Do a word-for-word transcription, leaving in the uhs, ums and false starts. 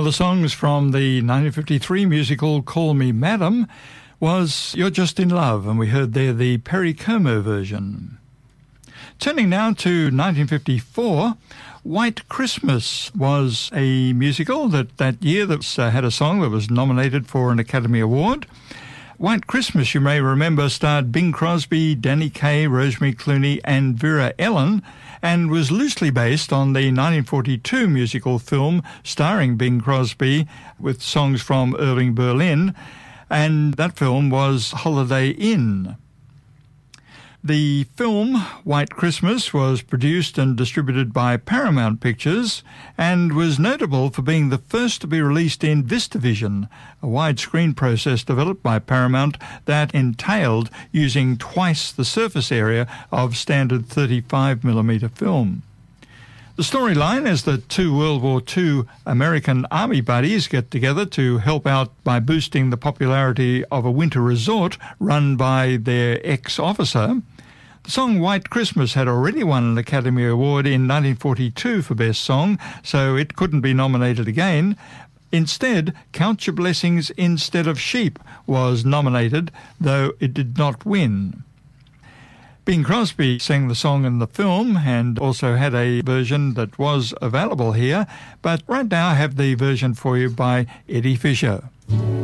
of the songs from the nineteen fifty-three musical Call Me Madam was You're Just in Love, and we heard there the Perry Como version. Turning now to nineteen fifty-four, White Christmas was a musical that that year that uh, had a song that was nominated for an Academy Award. White Christmas, you may remember, starred Bing Crosby, Danny Kaye, Rosemary Clooney and Vera Ellen, and was loosely based on the nineteen forty-two musical film starring Bing Crosby with songs from Irving Berlin, and that film was Holiday Inn. The film, White Christmas, was produced and distributed by Paramount Pictures and was notable for being the first to be released in VistaVision, a widescreen process developed by Paramount that entailed using twice the surface area of standard thirty-five millimeter film. The storyline is that two World War Two American Army buddies get together to help out by boosting the popularity of a winter resort run by their ex-officer. The song White Christmas had already won an Academy Award in nineteen forty-two for Best Song, so it couldn't be nominated again. Instead, Count Your Blessings Instead of Sheep was nominated, though it did not win. Bing Crosby sang the song in the film and also had a version that was available here, but right now I have the version for you by Eddie Fisher.